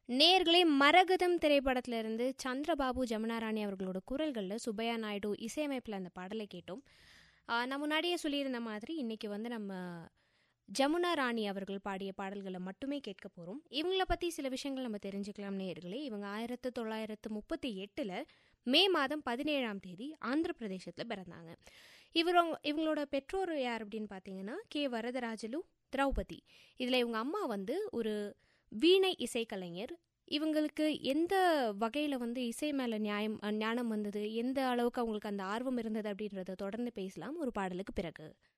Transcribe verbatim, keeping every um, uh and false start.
நேர்களே, மரகதம் திரைப்படத்திலிருந்து சந்திரபாபு ஜமுனா ராணி அவர்களோட குரல்களில் சுப்பையா நாயுடு இசையமைப்பில் அந்த பாடலை கேட்டோம். ஆஹ் நான் முன்னாடியே சொல்லியிருந்த மாதிரி இன்னைக்கு வந்து நம்ம ஜமுனா ராணி அவர்கள் பாடிய பாடல்களை மட்டுமே கேட்க போகிறோம். இவங்கள பற்றி சில விஷயங்கள் நம்ம தெரிஞ்சுக்கலாம் நேர்களே. இவங்க ஆயிரத்து தொள்ளாயிரத்து முப்பத்தி எட்டில் மே மாதம் பதினேழாம் தேதி ஆந்திர பிரதேசத்தில் பிறந்தாங்க. இவங்க இவங்களோட பெற்றோர் யார் அப்படின்னு பார்த்தீங்கன்னா கே வரதராஜலு, திரௌபதி. இதில் இவங்க அம்மா வந்து ஒரு வீணை இசைக்கலைஞர். இவங்களுக்கு எந்த வகையில் வந்து இசை மேலே நியாயம் ஞானம் வந்தது, எந்த அளவுக்கு அவங்களுக்கு அந்த ஆர்வம் இருந்தது அப்படின்றத தொடர்ந்து பேசலாம் ஒரு பாடலுக்கு பிறகு.